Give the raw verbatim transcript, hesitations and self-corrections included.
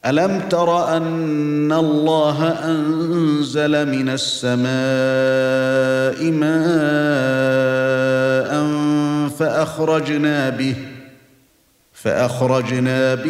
ألم تر أن الله أنزل من السماء ماء فأخرجنا به فأخرجنا به